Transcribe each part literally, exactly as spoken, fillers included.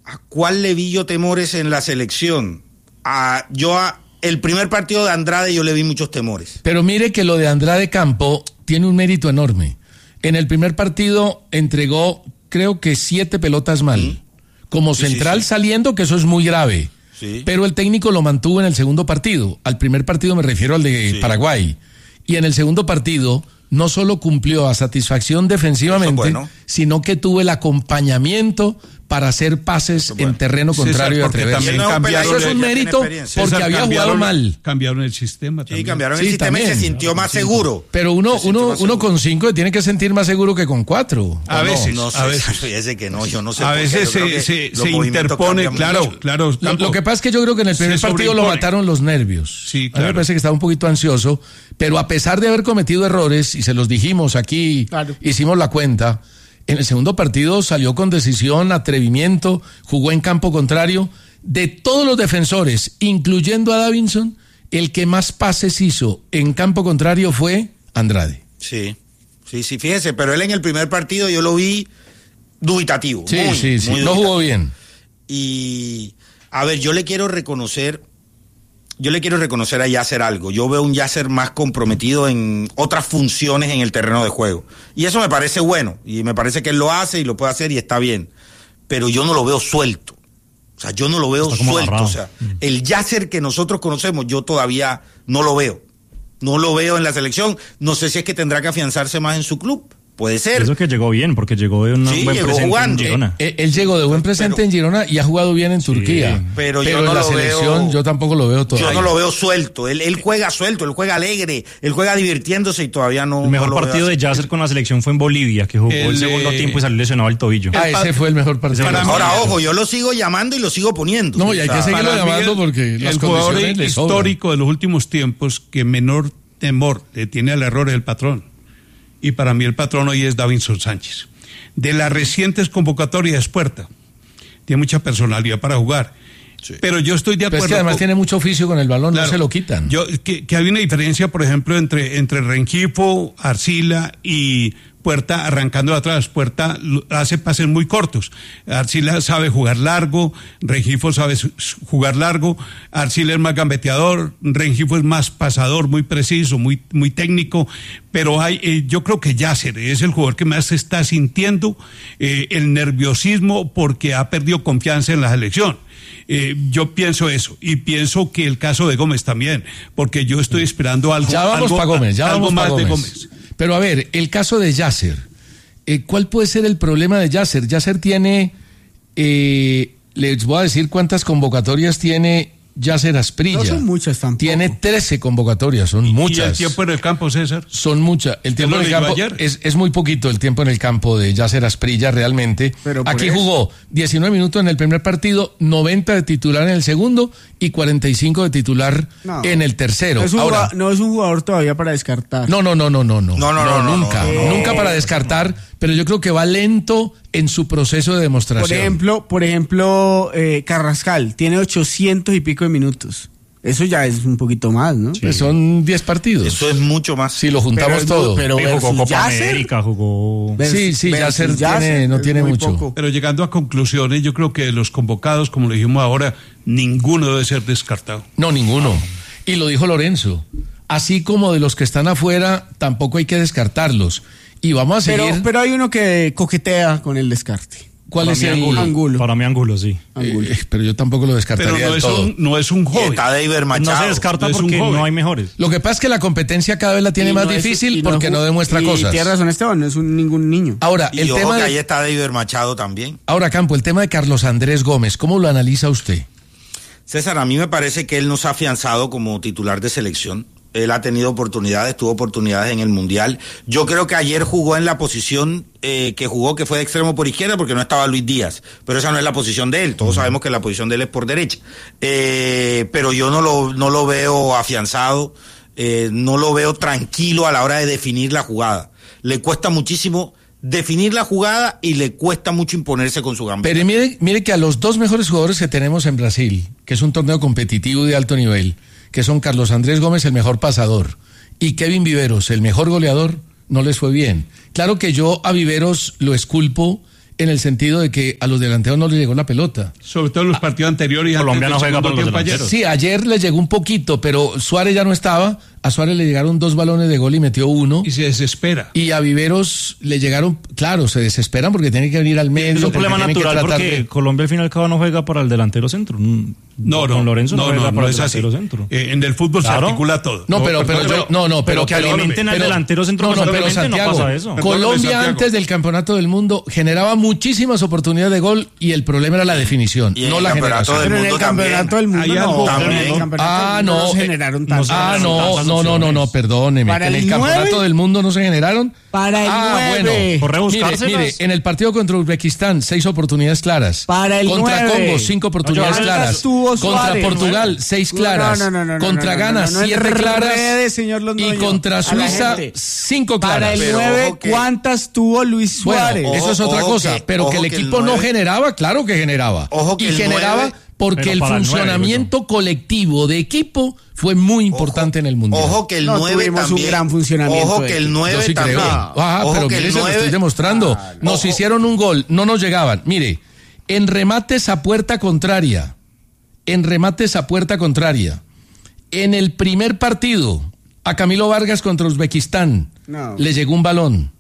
¿A cuál le vi yo temores en la selección? A, yo a, el primer partido de Andrade yo le vi muchos temores. Pero mire que lo de Andrade Campo tiene un mérito enorme. En el primer partido entregó, creo que siete pelotas mal. ¿Sí? Como sí, central sí, sí. saliendo, que eso es muy grave. Sí. Pero el técnico lo mantuvo en el segundo partido. Al primer partido me refiero al de sí. Paraguay. Y en el segundo partido no solo cumplió a satisfacción defensivamente, bueno. sino que tuvo el acompañamiento para hacer pases bueno. en terreno contrario César, y atreverse. Eso es un mérito porque César, había jugado mal. Cambiaron el sistema también. Sí, cambiaron el sí, sistema también. y se sintió más seguro. Pero uno, uno, uno con cinco tiene que sentir más seguro que con cuatro. A veces, no, no sé, a veces. Fíjese que no, yo no sé. A veces se, se, se interpone, claro, mucho. claro. Lo, lo que pasa es que yo creo que en el primer partido lo mataron los nervios. Sí, claro. A mí me parece que estaba un poquito ansioso, pero a pesar de haber cometido errores, y se los dijimos aquí, claro. hicimos la cuenta, en el segundo partido salió con decisión, atrevimiento, jugó en campo contrario. De todos los defensores, incluyendo a Davinson, el que más pases hizo en campo contrario fue Andrade. Sí, sí, sí, fíjese, pero él en el primer partido yo lo vi dubitativo. Sí, muy, sí, sí, muy no jugó bien. Y, a ver, yo le quiero reconocer, yo le quiero reconocer a Yasser algo. Yo veo un Yasser más comprometido en otras funciones en el terreno de juego. Y eso me parece bueno, y me parece que él lo hace y lo puede hacer y está bien. Pero yo no lo veo suelto. O sea, yo no lo veo suelto. Agarrado. O sea, el Yasser que nosotros conocemos, yo todavía no lo veo. No lo veo en la selección. No sé si es que tendrá que afianzarse más en su club. Puede ser. Eso que llegó bien, porque llegó de un sí, buen presente jugando. en Girona. Él, él llegó de buen presente pero, en Girona y ha jugado bien en Turquía. Sí, pero, pero yo no en la lo selección veo, yo tampoco lo veo todavía. Yo no lo veo suelto. Él, él juega suelto, él juega alegre, él juega divirtiéndose y todavía no. El mejor no partido de Yasser con la selección fue en Bolivia, que jugó el, el segundo eh, tiempo y salió lesionado al tobillo. Ah, ese fue el mejor partido. Para Ahora, mí, ojo, yo lo sigo llamando y lo sigo poniendo. No, y hay o sea, que seguirlo llamando el, porque el las jugador condiciones histórico de los últimos tiempos que menor temor le tiene al error es el patrón. Y para mí el patrón hoy es Davinson Sánchez. De las recientes convocatorias es Puerta. Tiene mucha personalidad para jugar. Sí. Pero yo estoy de acuerdo. Pero es que además con, tiene mucho oficio con el balón, claro, no se lo quitan. Yo, que, que hay una diferencia, por ejemplo, entre, entre Rengifo, Arcila y Puerta arrancando de atrás. Puerta hace pases muy cortos. Arcila sabe jugar largo, Rengifo sabe jugar largo, Arcila es más gambeteador, Rengifo es más pasador, muy preciso, muy, muy técnico, pero hay, eh, yo creo que Yasser es el jugador que más está sintiendo eh, el nerviosismo porque ha perdido confianza en la selección. Eh, yo pienso eso, y pienso que el caso de Gómez también, porque yo estoy esperando algo, ya vamos algo, pa Gómez, ya algo vamos más Gómez. de Gómez. Pero a ver, el caso de Yasser, eh, ¿cuál puede ser el problema de Yasser? Yasser tiene, eh, les voy a decir cuántas convocatorias tiene Yasser Asprilla. No son muchas tampoco. Tiene trece convocatorias, son ¿Y, muchas. ¿Y el tiempo en el campo, César? Son muchas. El tiempo en el campo es, es muy poquito el tiempo en el campo de Yasser Asprilla realmente. Pero aquí eso. Jugó diecinueve minutos en el primer partido, noventa de titular en el segundo y cuarenta y cinco de titular no, en el tercero. Es Ahora, jugador, no es un jugador todavía para descartar. No, no, no, no, no, no. No, no, no, no nunca, no, no, no, nunca no, para descartar, pero yo creo que va lento en su proceso de demostración. Por ejemplo, por ejemplo, eh, Carrascal tiene ochocientos y pico de minutos. Eso ya es un poquito más, ¿no? Sí. Pues son diez partidos. Eso es mucho más. Si lo juntamos pero, todo. Pero jugó Copa Yasser, América, jugó... Sí, sí, Yasser tiene, no tiene mucho. Poco. Pero llegando a conclusiones, yo creo que de los convocados, como lo dijimos ahora, ninguno debe ser descartado. No, ninguno. Y lo dijo Lorenzo. Así como de los que están afuera, tampoco hay que descartarlos. Y vamos a seguir... Pero, pero hay uno que coquetea con el descarte. ¿Cuál Para es el Angulo. Angulo? Para mí Angulo, sí. Angulo. Eh, pero yo tampoco lo descartaría pero no del es todo. Un, no es un joven. Está David Machado. No se descarta no porque no hay mejores. Lo que pasa es que la competencia cada vez la tiene y más no difícil es, porque no, no demuestra y cosas. Tiene razón Esteban, no es un, ningún niño. Ahora, y el ojo tema que de... ahí está David Machado también. Ahora, Campo, el tema de Carlos Andrés Gómez, ¿cómo lo analiza usted? César, a mí me parece que él no se ha afianzado como titular de selección. Él ha tenido oportunidades, tuvo oportunidades en el Mundial. Yo creo que ayer jugó en la posición eh, que jugó, que fue de extremo por izquierda, porque no estaba Luis Díaz. Pero esa no es la posición de él. Todos sabemos que la posición de él es por derecha. Eh, pero yo no lo, no lo veo afianzado, eh, no lo veo tranquilo a la hora de definir la jugada. Le cuesta muchísimo definir la jugada y le cuesta mucho imponerse con su gambeta. Pero mire, mire que a los dos mejores jugadores que tenemos en Brasil, que es un torneo competitivo de alto nivel, que son Carlos Andrés Gómez, el mejor pasador, y Kevin Viveros, el mejor goleador, no les fue bien. Claro que yo a Viveros lo esculpo en el sentido de que a los delanteros no les llegó la pelota. Sobre todo en los partidos anteriores. Y Colombia no juega por los ayer. Sí, ayer les llegó un poquito, pero Suárez ya no estaba. A Suárez le llegaron dos balones de gol y metió uno. Y se desespera. Y a Viveros le llegaron, claro, se desesperan porque tiene que venir al medio. Es un problema natural porque de... Colombia al fin y al cabo no juega para el delantero centro. No, no, Con Lorenzo no, no, juega no, para no el es así. delantero centro. Eh, en el fútbol claro. se articula todo. No, pero, pero, pero yo, no, no, pero, pero que alimenten al delantero centro. No, no, pero Santiago, no pasa eso. Colombia antes del campeonato del mundo generaba muchísimas oportunidades de gol y el problema era la definición, y no la generación. Pero en el campeonato del mundo no. Ah, no. generaron tantas. Ah, no, no, no, no, no, perdóneme. En el campeonato del mundo no se generaron. Para el ah, nueve. Bueno. Mire, mire, en el partido contra Uzbekistán, seis oportunidades claras. Para el contra nueve. Congo, cinco oportunidades no, claras. Contra Portugal, seis claras. No, no, no, no, contra no, no, Ghana, no, no, no, siete claras. Y contra Suiza, cinco claras. Para el nueve, ¿cuántas tuvo Luis Suárez? Bueno, eso es otra cosa. Que, pero que el equipo que el no generaba, claro que generaba. Ojo que y el generaba nueve, porque el funcionamiento el nueve, colectivo de equipo fue muy importante ojo, en el mundial. Ojo que el no, nueve también. un gran funcionamiento. Ojo que el nueve sí también. Ah, ojo pero que mire, el se nueve, lo estoy demostrando. Ah, no. Nos ojo. hicieron un gol, no nos llegaban. Mire, en remates a puerta contraria, en remates a puerta contraria, en el primer partido, a Camilo Vargas contra Uzbekistán, no. le llegó un balón.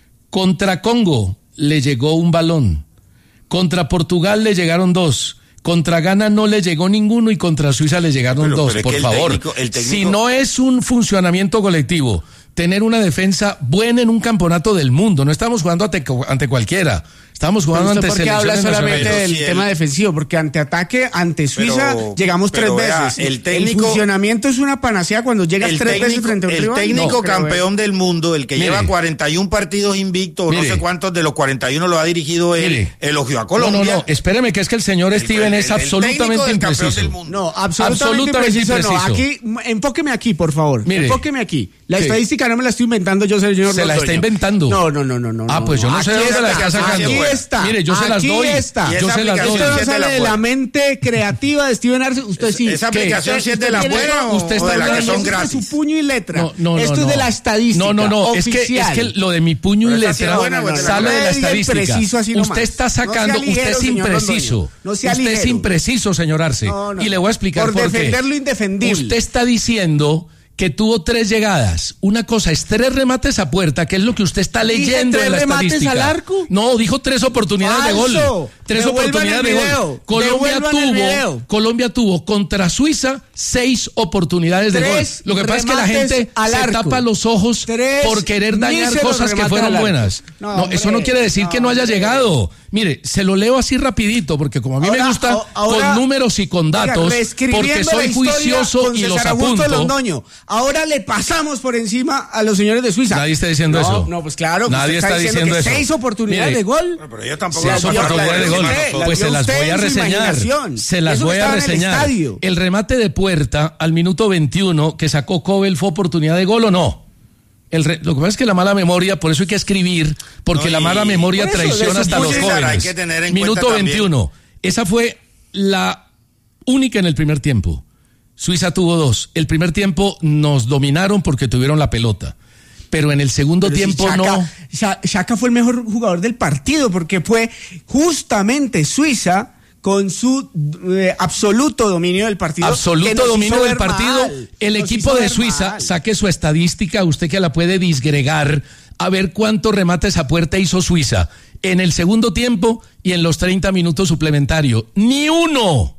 Contra Congo, le llegó un balón. Contra Portugal le llegaron dos. Contra Ghana no le llegó ninguno y contra Suiza le llegaron pero, dos, pero por favor. Técnico, el técnico... Si no es un funcionamiento colectivo, tener una defensa buena en un campeonato del mundo, no estamos jugando ante, ante cualquiera. Estamos jugando ante selecciones nacionales. ¿Por qué habla solamente del si tema el... defensivo? Porque ante ataque, ante Suiza, pero, llegamos tres vea, veces. El, técnico, el funcionamiento es una panacea cuando llegas tres técnico, veces frente a un el rival. El técnico no, campeón creo, del mundo, el que mire, lleva cuarenta y uno partidos invictos, no sé cuántos de los cuarenta y uno lo ha dirigido él, mire, elogió a Colombia. No, no, no, espéreme, que es que el señor el, Steven el, es el, absolutamente impreciso. No, absolutamente, absolutamente impreciso, no. Aquí, enfóqueme aquí, por favor. Mire, enfóqueme aquí. La estadística no me la estoy inventando yo, señor. Se la está inventando. No, no, no, no. Ah, pues yo no sé de dónde la está sacando. Aquí está. Mire, yo se las doy. Está. Yo se las doy. Esto no sale de la mente creativa de Steven Arce. Usted sí. ¿Esa aplicación sí es de la buena o usted está de la que son gratis? De su puño y letra. No, no, Esto no, es no. de la estadística. No, no, no. Es que, es que lo de mi puño y letra sale de la estadística. Usted está sacando, usted es impreciso. Usted es impreciso, señor Arce. Y le voy a explicar por qué. Por defender lo indefendible. Usted está diciendo que tuvo tres llegadas. Una cosa es tres remates a puerta, que es lo que usted está leyendo en la estadística. ¿Al arco? No, dijo tres oportunidades Falso. de gol. Tres Devuelvan oportunidades de gol. Colombia tuvo, Colombia tuvo contra Suiza seis oportunidades de tres gol. Lo que pasa es que la gente se arco. tapa los ojos tres por querer dañar cosas que fueron buenas. No, no eso no quiere decir no, que no haya hombre. llegado. Mire, se lo leo así rapidito, porque como a mí ahora, me gusta ahora, con números y con datos, oiga, porque soy juicioso y los apunto. Londoño. Ahora le pasamos por encima a los señores de Suiza. Nadie está diciendo no, eso. No, pues claro. Nadie está, está diciendo, diciendo eso. Seis oportunidades Mire, de gol. No, pero yo tampoco seis oportunidades de gol. Pues se las voy a reseñar. Se las voy a reseñar. El, el remate de puerta al minuto veintiuno que sacó Cobel fue oportunidad de gol o no. El re, lo que pasa es que la mala memoria, por eso hay que escribir, porque no, la mala memoria eso, traiciona hasta los jóvenes. Hay que tener en Minuto veintiuno. Esa fue la única en el primer tiempo. Suiza tuvo dos. El primer tiempo nos dominaron porque tuvieron la pelota. Pero en el segundo Pero tiempo si Xhaka, no. Xhaka fue el mejor jugador del partido porque fue justamente Suiza con su eh, absoluto dominio del partido. Absoluto dominio del partido. Mal, el equipo de Suiza, mal. Saque su estadística, usted que la puede disgregar, a ver cuántos remates a puerta hizo Suiza en el segundo tiempo y en los treinta minutos suplementarios. Ni uno,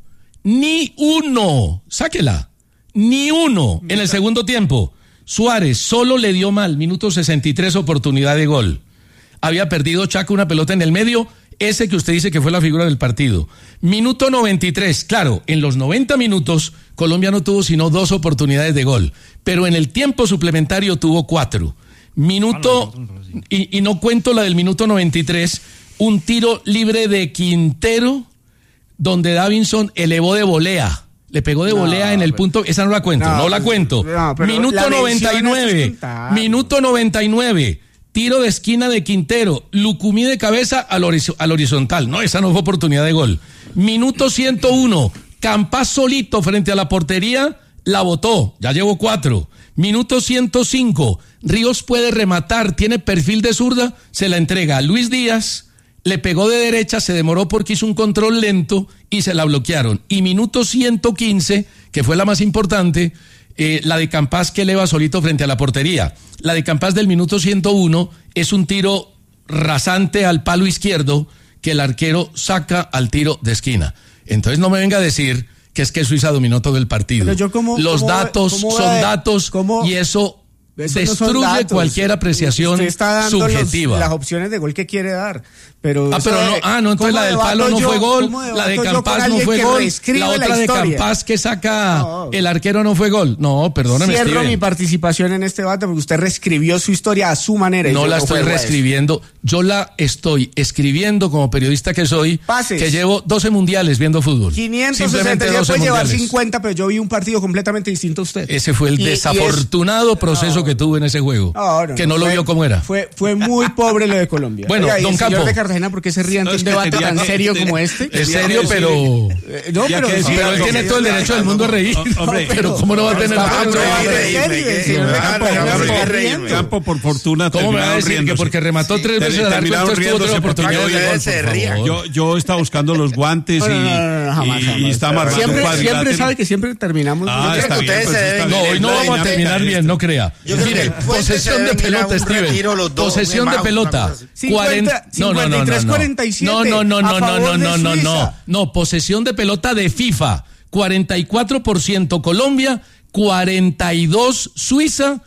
ni uno, sáquela, ni uno en el segundo tiempo. Suárez solo le dio mal, minuto sesenta y tres, oportunidad de gol. Había perdido Xhaka una pelota en el medio, ese que usted dice que fue la figura del partido. Minuto noventa y tres, claro, en los noventa minutos Colombia no tuvo sino dos oportunidades de gol, pero en el tiempo suplementario tuvo cuatro. Minuto, y, y no cuento la del minuto noventa y tres, un tiro libre de Quintero, donde Davinson elevó de volea. Le pegó de no, volea en el pero, punto, esa no la cuento, no, no la cuento. No, minuto noventa y nueve, minuto noventa y nueve. Tiro de esquina de Quintero, Lucumí de cabeza al, horiz- al horizontal. No, esa no fue oportunidad de gol. Minuto ciento uno, Campas solito frente a la portería, la botó, ya llevo cuatro. Minuto ciento cinco, Ríos puede rematar, tiene perfil de zurda, se la entrega a Luis Díaz, le pegó de derecha, se demoró porque hizo un control lento y se la bloquearon. Y minuto ciento quince, que fue la más importante, eh, la de Campás que eleva solito frente a la portería. La de Campás del minuto ciento uno es un tiro rasante al palo izquierdo que el arquero saca al tiro de esquina. Entonces no me venga a decir que es que Suiza dominó todo el partido. Pero yo cómo, Los cómo, datos cómo son de, datos cómo, y eso... Eso destruye no datos. cualquier apreciación Usted está dando subjetiva. Los, las opciones de gol que quiere dar. Pero ah, pero no, de, ah, no, entonces la del palo no yo, fue gol, la de Campás no fue gol, la otra la de Campás que saca no. el arquero no fue gol. No, perdóname, Cierro Steven. mi participación en este debate porque usted reescribió su historia a su manera. No la estoy reescribiendo, yo la estoy escribiendo como periodista que soy, Pases. que llevo doce mundiales viendo fútbol. quinientos sesenta, ya puede llevar cincuenta, pero yo vi un partido completamente distinto a usted. Ese fue el y, desafortunado y es, proceso no. que tuve en ese juego. No, no, que no, no lo fue, vio como era. Fue, fue muy pobre lo de Colombia. Bueno, Oiga, don el Campo. Señor de Cartagena, ¿por qué se ríe ante no, un debate tan que, serio que, como este? Es serio, pero... Eh, no, pero, decir, pero él tiene todo el derecho del mundo a reír. Hombre, pero ¿cómo no va a tener Campo, por fortuna, ¿cómo me va a decir que porque remató tres veces al arco entonces tuvo otra oportunidad? Yo, yo estaba buscando los guantes y estaba marcando un cuadrilátero. Siempre sabe que siempre terminamos. Ah, está bien. No, hoy no vamos a terminar bien, no crea. Mire, posesión de pelota, Steven. Posesión de pelota. cincuenta, cincuenta y tres, cuarenta y siete. No, no, no, no, no, no, no, no, no. No, posesión de pelota de FIFA. cuarenta y cuatro por ciento Colombia, cuarenta y dos Suiza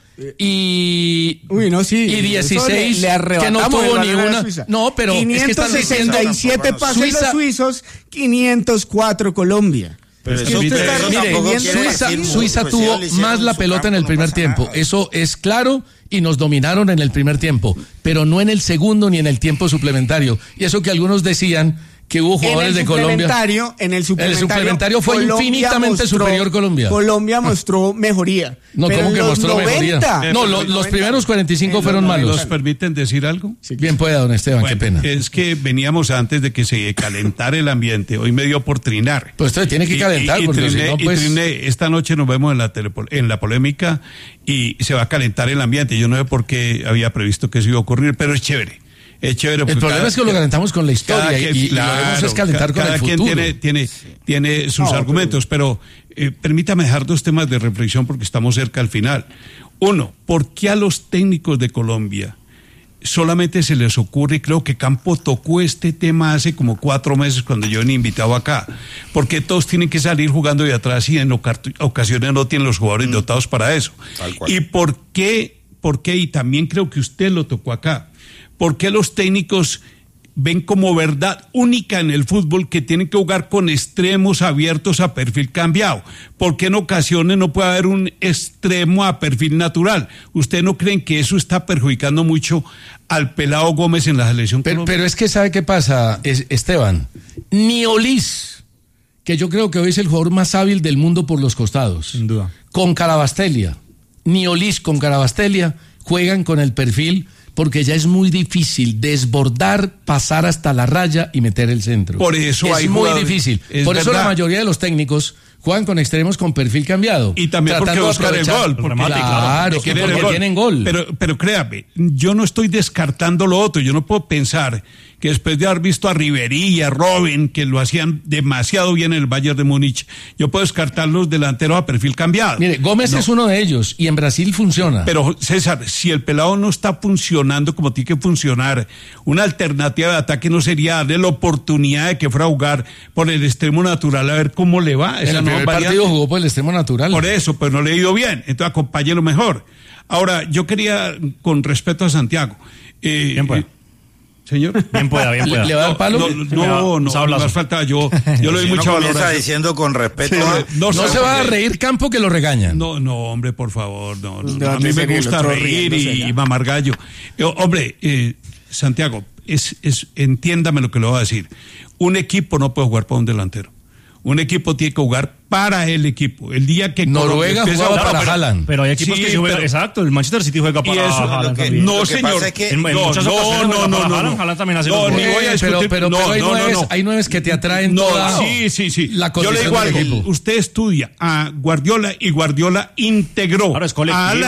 y Uy, no, sí. y dieciséis le, le que no tuvo ni una. No, pero quinientos sesenta y siete es que pases Suiza, los suizos, quinientos cuatro Colombia. Pero es que usted está mire, Suiza, Suiza tuvo más la pelota en el primer no tiempo. Nada. Eso es claro y nos dominaron en el primer tiempo, pero no en el segundo ni en el tiempo suplementario. Y eso que algunos decían que hubo jugadores de Colombia. En el suplementario, el suplementario fue Colombia infinitamente mostró, superior Colombia. Colombia mostró mejoría. No, ¿cómo que mostró noventa, mejoría? No, lo, los primeros cuarenta y cinco eh, fueron malos. ¿Nos permiten decir algo? Sí, bien pueda, don Esteban, bueno, qué pena. Es que veníamos antes de que se calentara el ambiente. Hoy me dio por trinar. Pues usted tiene que calentar. Y, y, porque y, triné, si no, pues... y triné, esta noche nos vemos en la, tele, en la polémica y se va a calentar el ambiente. Yo no sé por qué había previsto que eso iba a ocurrir, pero es chévere. Es chévere. El problema cada, es que lo calentamos con la historia que, y, claro, y lo debemos es calentar cada, con el cada futuro. Quien tiene, tiene, tiene sus no, argumentos, pero, pero eh, permítame dejar dos temas de reflexión porque estamos cerca al final. Uno, ¿por qué a los técnicos de Colombia solamente se les ocurre? Creo que Campo tocó este tema hace como cuatro meses cuando yo he invitado acá, porque todos tienen que salir jugando de atrás y en ocasiones no tienen los jugadores mm. dotados para eso. ¿Y por qué? ¿Por qué? Y también creo que usted lo tocó acá. ¿Por qué los técnicos ven como verdad única en el fútbol que tienen que jugar con extremos abiertos a perfil cambiado? ¿Por qué en ocasiones no puede haber un extremo a perfil natural? ¿Ustedes no creen que eso está perjudicando mucho al pelado Gómez en la selección pero, pero es que ¿sabe qué pasa, Esteban? Ni Olís, que yo creo que hoy es el jugador más hábil del mundo por los costados, sin duda, con Carabastelia, ni Olís con Carabastelia juegan con el perfil, porque ya es muy difícil desbordar, pasar hasta la raya y meter el centro. Por eso es hay muy jugadores, difícil. Por eso verdad. La mayoría de los técnicos juegan con extremos con perfil cambiado. Y también porque buscan el gol. Porque, remate, claro, porque, porque gol. tienen gol. Pero, pero créame, yo no estoy descartando lo otro. Yo no puedo pensar que después de haber visto a Ribery y a Robben, que lo hacían demasiado bien en el Bayern de Múnich, yo puedo descartar los delanteros a perfil cambiado. Mire, Gómez no. es uno de ellos y en Brasil funciona. Pero César, si el pelado no está funcionando como tiene que funcionar, una alternativa de ataque no sería darle la oportunidad de que fuera a jugar por el extremo natural a ver cómo le va. En el primer partido jugó por el extremo natural. Por eso, pero no le ha ido bien, entonces acompáñelo mejor. Ahora, yo quería, con respeto a Santiago... Eh, bien pueda. Señor. Bien pueda, bien pueda. ¿Le va a dar palo? No, no, no, no, no más falta yo. Yo le doy si mucha no valoración. Está diciendo con respeto. Sí, a... No, no se va a reír Campo que lo regañan. No, no, hombre, por favor, no. no, no a mí me gusta reír y, y mamar gallo. Eh, hombre, eh, Santiago, es, es, entiéndame lo que le voy a decir. Un equipo no puede jugar para un delantero. Un equipo tiene que jugar para el equipo. El día que Noruega jugaba claro, para pero, Haaland. Pero hay equipos sí, que se juegan, exacto, el Manchester City juega para Haaland. Que, no, lo señor. Que es que, en, en no, muchas no, ocasiones no, no, no, Haaland, Haaland también hace no, los ni voy a discutir. Pero, pero, no, pero hay, no, nueve, no, no. hay nueve que te atraen no, toda sí, sí, sí. la Yo le digo algo, usted estudia a Guardiola y Guardiola integró a Haaland,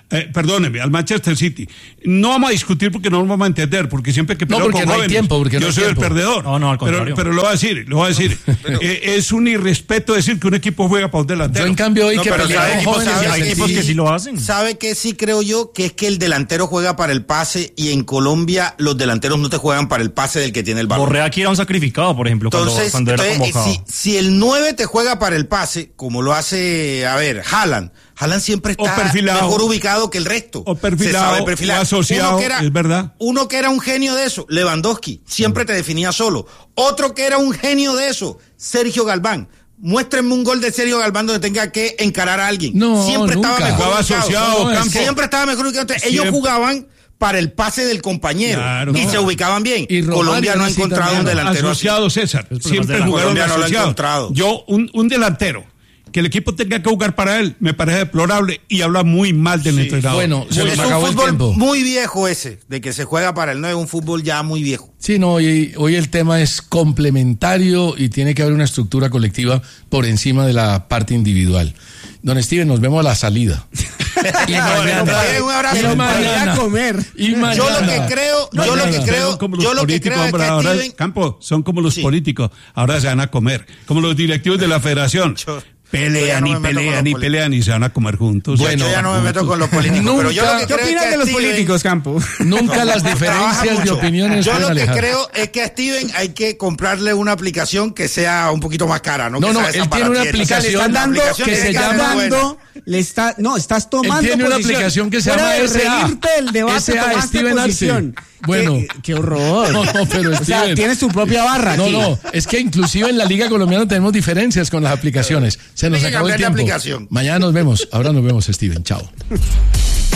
eh, perdóneme, al Manchester City. No vamos a discutir porque no nos vamos a entender, porque siempre que peleo no, con no jóvenes, tiempo, yo no soy tiempo. el perdedor. No, no, al contrario. Pero, pero lo voy a decir, lo voy a decir. pero, eh, es un irrespeto decir que un equipo juega para un delantero. Yo en cambio hoy no, que pero peleé ¿sabe, con jóvenes, sabe hay que equipos sí, que sí lo hacen. ¿Sabe qué sí creo yo? Que es que el delantero juega para el pase y en Colombia los delanteros no te juegan para el pase del que tiene el balón. Borré aquí era un sacrificado, por ejemplo, Entonces, cuando, cuando era entonces convocado. si, si el nueve te juega para el pase, como lo hace, a ver, Haaland, Haaland siempre está mejor ubicado que el resto. O perfilado, se sabe perfilar. o asociado, uno que era, es verdad. Uno que era un genio de eso, Lewandowski, siempre te definía solo. Otro que era un genio de eso, Sergio Galván. Muéstrenme un gol de Sergio Galván donde tenga que encarar a alguien. No, siempre nunca. estaba mejor Jugaba ubicado. asociado, No, campo. siempre estaba mejor ubicado. Entonces, ellos Siempre. jugaban para el pase del compañero Claro, y no. se ubicaban bien. Y Romario Colombia no ha así encontrado también. un delantero así. Asociado, César. Es Siempre de la jugaron Colombia no lo ha asociados. encontrado. Yo, un, un delantero, que el equipo tenga que jugar para él, me parece deplorable y habla muy mal del entrenador. Bueno, se Es nos un acabó el fútbol tiempo. muy viejo ese, de que se juega para el nueve, un fútbol ya muy viejo. Sí, no, hoy, hoy el tema es complementario y tiene que haber una estructura colectiva por encima de la parte individual. Don Steven, nos vemos a la salida. Y mañana. Un abrazo. Y mañana. a comer. Y mañana. Yo lo que creo, No, yo lo no, que no, creo, son como los yo lo que políticos, creo es hombre, que ahora, Steven, Campo, son como los Sí. políticos, ahora se van a comer, como los directivos de la federación. Yo- Pelean yo y ya no me meto con pelean los y políticos. pelean y se van a comer juntos. Bueno, yo ya no me meto con los políticos, pero yo lo que Nunca- ¿Qué creo es opinan que de los Steven- políticos, Campo? Nunca las Trabaja diferencias de mucho. opiniones Yo pueden lo que alejar. creo es que a Steven hay que comprarle una aplicación que sea un poquito más cara, ¿no? No, Que no, sea él esa tiene una para ti. O sea, aplicación le están dando que tiene se ser llama- buena. dando, le está, no, estás tomando Él tiene una posición. aplicación que se Fuera llama de S A. reírte del debate, S A, tomaste Steven Arce. posición. Bueno. Qué, qué horror. No, no, pero O sea, Steven. tienes tu propia barra No, aquí. no, es que inclusive en la Liga Colombiana tenemos diferencias con las aplicaciones. Se nos Tiene que acabó el cambiar de tiempo. aplicación. Mañana nos vemos. Ahora nos vemos, Steven. Chao.